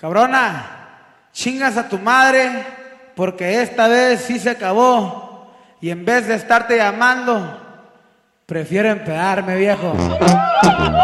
Cabrona, chingas a tu madre, porque esta vez sí se acabó. Y en vez de estarte llamando, prefiero empedarme, viejo.